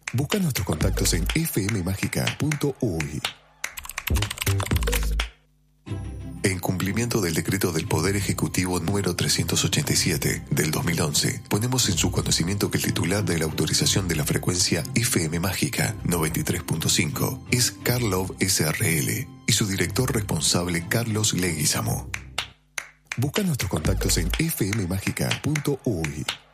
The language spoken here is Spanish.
Busca nuestros contactos en fmmagica.uy. En cumplimiento del decreto del Poder Ejecutivo número 387 del 2011, ponemos en su conocimiento que el titular de la autorización de la frecuencia FM Mágica 93.5 es Karlov SRL y su director responsable Carlos Leguizamo. Busca nuestros contactos en fmmagica.uy.